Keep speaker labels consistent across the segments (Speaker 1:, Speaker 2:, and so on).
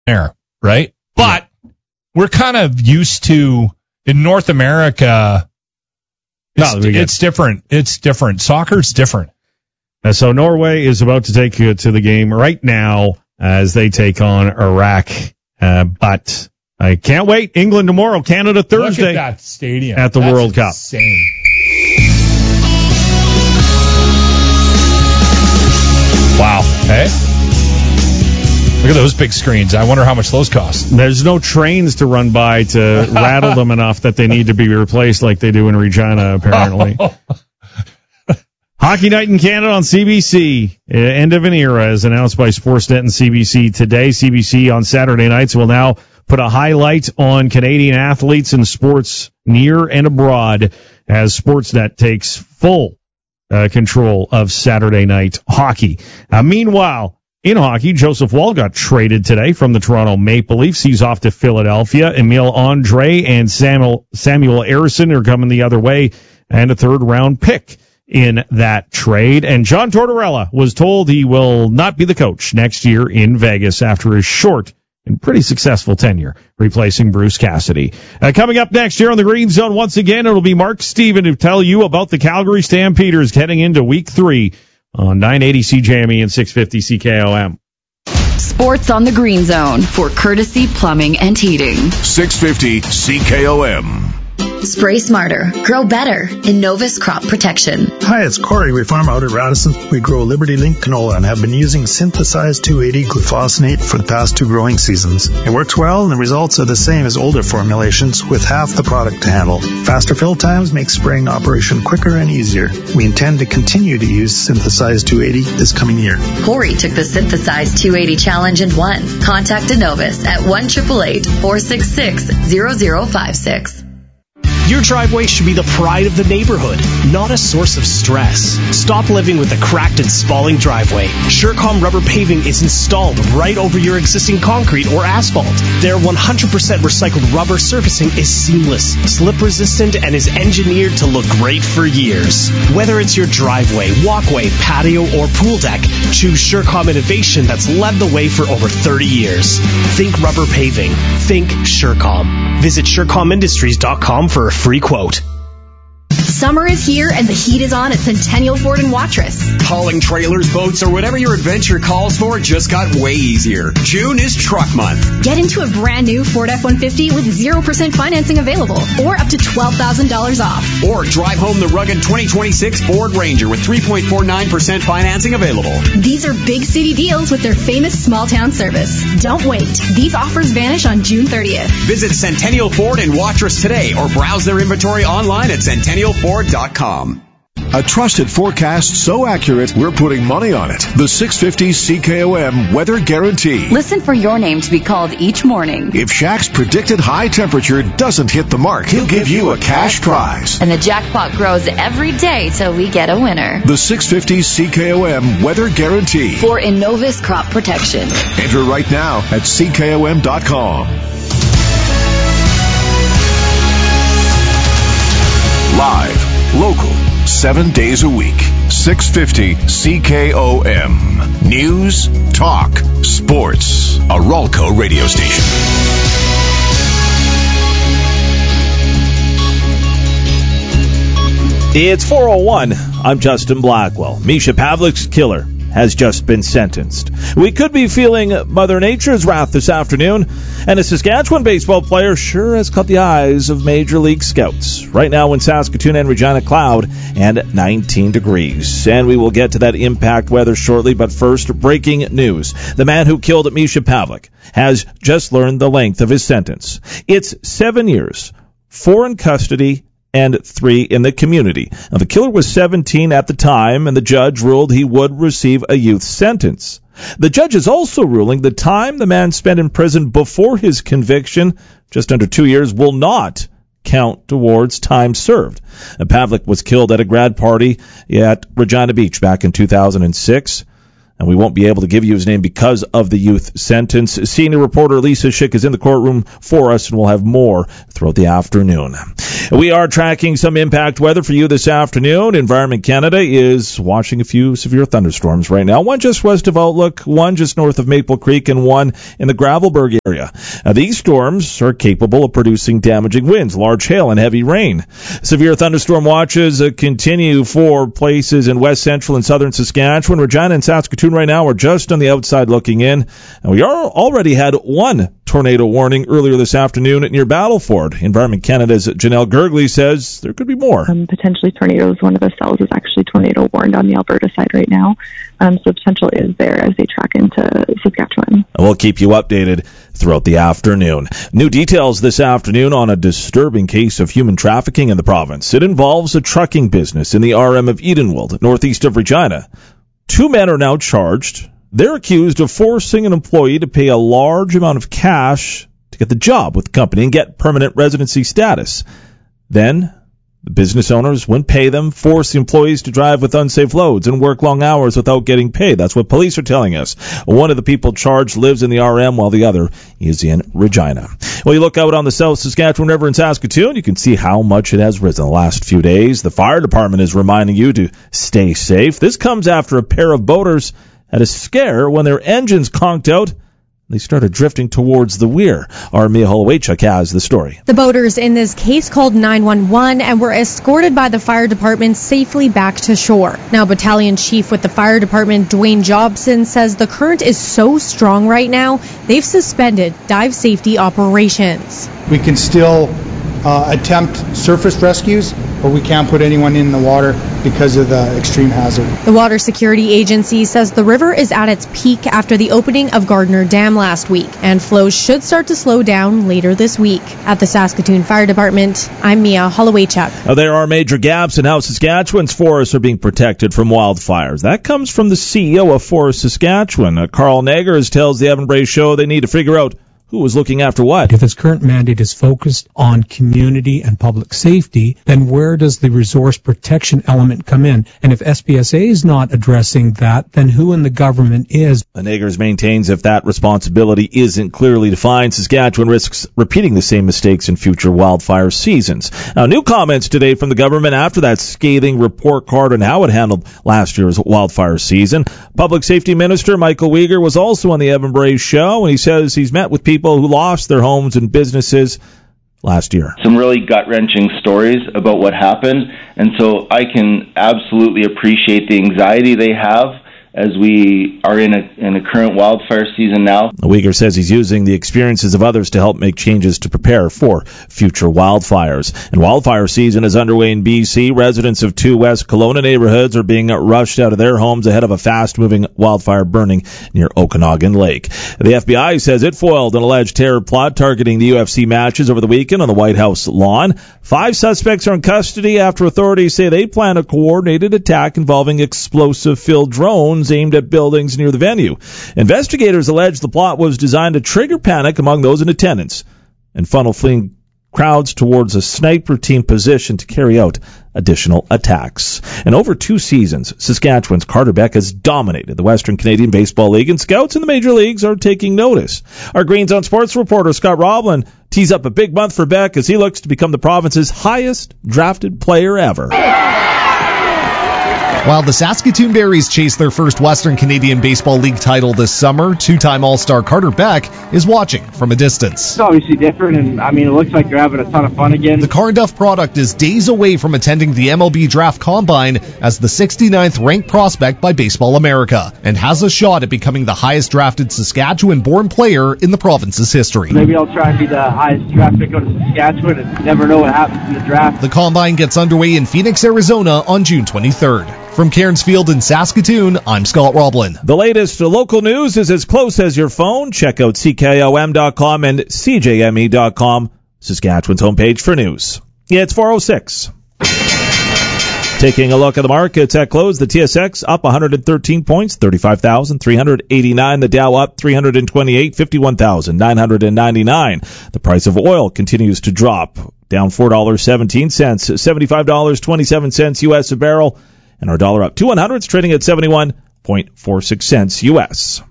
Speaker 1: there, right? But we're kind of used to, in North America, it's different. It's different. Soccer's different.
Speaker 2: And so Norway is about to take you to the game right now as they take on Iraq. But I can't wait. England tomorrow, Canada Thursday.
Speaker 1: Look at that stadium.
Speaker 2: At the World Cup.
Speaker 1: Insane. Wow. Hey? Look at those big screens. I wonder how much those cost.
Speaker 2: There's no trains to run by to rattle them enough that they need to be replaced like they do in Regina, apparently. Hockey Night in Canada on CBC. End of an era, as announced by Sportsnet and CBC today. CBC on Saturday nights will now put a highlight on Canadian athletes in sports near and abroad as Sportsnet takes full control of Saturday night hockey. Meanwhile, in hockey, Joseph Woll got traded today from the Toronto Maple Leafs. He's off to Philadelphia. Emile Andre and Samuel Ersson are coming the other way, and a third-round pick in that trade. And John Tortorella was told he will not be the coach next year in Vegas after his short and pretty successful tenure, replacing Bruce Cassidy. Coming up next year on the Green Zone, once again, it'll be Mark Steven to tell you about the Calgary Stampeders heading into Week 3 on 980 CJME and 650 CKOM.
Speaker 3: Sports on the Green Zone for Courtesy Plumbing and Heating.
Speaker 4: 650 CKOM.
Speaker 5: Spray smarter, grow better. Innovis Crop Protection.
Speaker 6: Hi, it's Corey. We farm out at Radisson. We grow Liberty Link canola and have been using synthesized 280 glufosinate for the past 2 growing seasons. It works well and the results are the same as older formulations with half the product to handle. Faster fill times make spraying operation quicker and easier. We intend to continue to use synthesized 280 this coming year.
Speaker 5: Corey took the synthesized 280 challenge and won. Contact Innovis at 1-888-466-0056.
Speaker 7: Your driveway should be the pride of the neighborhood, not a source of stress. Stop living with a cracked and spalling driveway. Surecom rubber paving is installed right over your existing concrete or asphalt. Their 100% recycled rubber surfacing is seamless, slip resistant, and is engineered to look great for years. Whether it's your driveway, walkway, patio, or pool deck, choose Surecom innovation that's led the way for over 30 years. Think rubber paving. Think Surecom. Visit SurecomIndustries.com for a free quote.
Speaker 8: Summer is here and the heat is on at Centennial Ford in Watrous.
Speaker 9: Hauling trailers, boats, or whatever your adventure calls for just got way easier. June is truck month.
Speaker 8: Get into a brand new Ford F-150 with 0% financing available or up to $12,000 off.
Speaker 9: Or drive home the rugged 2026 Ford Ranger with 3.49% financing available.
Speaker 8: These are big city deals with their famous small town service. Don't wait. These offers vanish on June 30th.
Speaker 9: Visit Centennial Ford in Watrous today or browse their inventory online at centennialford.com.
Speaker 4: A trusted forecast so accurate, we're putting money on it. The 650 CKOM Weather Guarantee.
Speaker 3: Listen for your name to be called each morning.
Speaker 4: If Shaq's predicted high temperature doesn't hit the mark, he'll give you a cash prize.
Speaker 3: And the jackpot grows every day till we get a winner.
Speaker 4: The 650 CKOM Weather Guarantee.
Speaker 3: For Innovis Crop Protection.
Speaker 4: Enter right now at CKOM.com. Live, local, 7 days a week. 650 CKOM. News, talk, sports. A Ralco radio station.
Speaker 10: It's 4:01. I'm Justin Blackwell. Misha Pavlik's killer has just been sentenced. We could be feeling Mother Nature's wrath this afternoon, and a Saskatchewan baseball player sure has caught the eyes of Major League scouts. Right now in Saskatoon and Regina, cloud and 19 degrees. And we will get to that impact weather shortly, but first, breaking news. The man who killed Misha Pavlik has just learned the length of his sentence. It's 7 years, 4 in custody, and 3 in the community. Now, the killer was 17 at the time, and the judge ruled he would receive a youth sentence. The judge is also ruling the time the man spent in prison before his conviction, just under 2 years, will not count towards time served. Pavlik was killed at a grad party at Regina Beach back in 2006. and we won't be able to give you his name because of the youth sentence. Senior reporter Lisa Schick is in the courtroom for us, and we'll have more throughout the afternoon. We are tracking some impact weather for you this afternoon. Environment Canada is watching a few severe thunderstorms right now. One just west of Outlook, one just north of Maple Creek, and one in the Gravelbourg area. These storms are capable of producing damaging winds, large hail, and heavy rain. Severe thunderstorm watches continue for places in west central and southern Saskatchewan. Regina and Saskatoon right now are just on the outside looking in. And we already had one tornado warning earlier this afternoon near Battleford. Environment Canada's Janelle Gergley says there could be more.
Speaker 11: Potentially tornadoes. One of the cells is actually tornado warned on the Alberta side right now. So the potential is there as they track into Saskatchewan.
Speaker 10: We'll keep you updated throughout the afternoon. New details this afternoon on a disturbing case of human trafficking in the province. It involves a trucking business in the RM of Edenwold, northeast of Regina. 2 men are now charged. They're accused of forcing an employee to pay a large amount of cash to get the job with the company and get permanent residency status. Then, the business owners wouldn't pay them, force the employees to drive with unsafe loads and work long hours without getting paid. That's what police are telling us. One of the people charged lives in the RM while the other is in Regina. Well, you look out on the South Saskatchewan River in Saskatoon, you can see how much it has risen the last few days. The fire department is reminding you to stay safe. This comes after a pair of boaters had a scare when their engines conked out. They started drifting towards the weir. Our Mia Holowaychuk has the story.
Speaker 12: The boaters in this case called 911 and were escorted by the fire department safely back to shore. Now, Battalion Chief with the fire department, Dwayne Jobson, says the current is so strong right now, they've suspended dive safety operations.
Speaker 13: We can still attempt surface rescues, but we can't put anyone in the water because of the extreme hazard.
Speaker 12: The Water Security Agency says the river is at its peak after the opening of Gardner Dam last week, and flows should start to slow down later this week. At the Saskatoon Fire Department, I'm Mia Holowaychuk.
Speaker 10: There are major gaps in how Saskatchewan's forests are being protected from wildfires. That comes from the CEO of Forest Saskatchewan. Carl Nagers tells the Evan Bray Show they need to figure out who was looking after what.
Speaker 14: If its current mandate is focused on community and public safety, then where does the resource protection element come in? And if SPSA is not addressing that, then who in the government is?
Speaker 10: Nagers maintains if that responsibility isn't clearly defined, Saskatchewan risks repeating the same mistakes in future wildfire seasons. Now, new comments today from the government after that scathing report card on how it handled last year's wildfire season. Public Safety Minister Michael Uyghur was also on the Evan Bray Show, and he says he's met with people who lost their homes and businesses last year.
Speaker 15: Some really gut-wrenching stories about what happened, and so I can absolutely appreciate the anxiety they have as we are in a current wildfire season now.
Speaker 10: Uyghur says he's using the experiences of others to help make changes to prepare for future wildfires. And wildfire season is underway in BC. Residents of 2 West Kelowna neighborhoods are being rushed out of their homes ahead of a fast-moving wildfire burning near Okanagan Lake. The FBI says it foiled an alleged terror plot targeting the UFC matches over the weekend on the White House lawn. 5 suspects are in custody after authorities say they plan a coordinated attack involving explosive-filled drones aimed at buildings near the venue. Investigators allege the plot was designed to trigger panic among those in attendance and funnel fleeing crowds towards a sniper team position to carry out additional attacks. And over 2 seasons, Saskatchewan's Carter Beck has dominated the Western Canadian Baseball League, and scouts in the major leagues are taking notice. Our Green Zone Sports reporter Scott Roblin tees up a big month for Beck as he looks to become the province's highest drafted player ever.
Speaker 16: While the Saskatoon Berries chase their first Western Canadian Baseball League title this summer, 2-time All-Star Carter Beck is watching from a distance.
Speaker 17: It's obviously different, and it looks like they're having a ton of fun again.
Speaker 16: The Car and Duff product is days away from attending the MLB Draft Combine as the 69th ranked prospect by Baseball America, and has a shot at becoming the highest drafted Saskatchewan-born player in the province's history.
Speaker 17: Maybe I'll try and be the highest draft pick out of Saskatchewan and never know what happens in the draft.
Speaker 16: The Combine gets underway in Phoenix, Arizona on June 23rd. From Cairns Field in Saskatoon, I'm Scott Roblin.
Speaker 10: The latest local news is as close as your phone. Check out CKOM.com and CJME.com, Saskatchewan's homepage for news. Yeah, it's 4:06. Taking a look at the markets at close, the TSX up 113 points, 35,389. The Dow up 328, 51,999. The price of oil continues to drop, down $4.17, $75.27 U.S. a barrel. And our dollar up 2 100s, trading at 71 $1.46 U.S.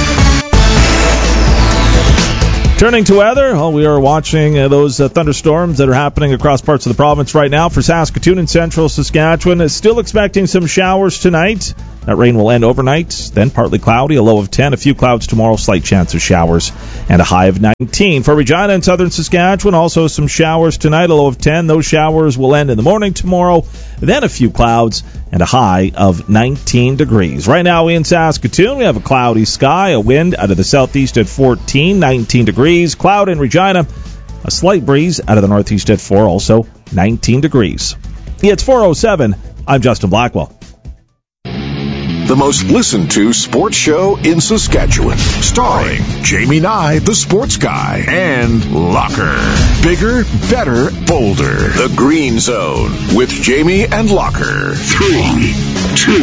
Speaker 10: Turning to weather, we are watching those thunderstorms that are happening across parts of the province right now. For Saskatoon and central Saskatchewan, still expecting some showers tonight. That rain will end overnight, then partly cloudy, a low of 10, a few clouds tomorrow, slight chance of showers, and a high of 19. For Regina and southern Saskatchewan, also some showers tonight, a low of 10. Those showers will end in the morning tomorrow, then a few clouds, and a high of 19 degrees. Right now in Saskatoon, we have a cloudy sky, a wind out of the southeast at 14, 19 degrees. Cloud in Regina, a slight breeze out of the northeast at 4, also 19 degrees. It's 4:07. I'm Justin Blackwell.
Speaker 4: The most listened to sports show in Saskatchewan. Starring Jamie Nye, the sports guy, and Locker. Bigger, better, bolder. The Green Zone with Jamie and Locker. 3, 2,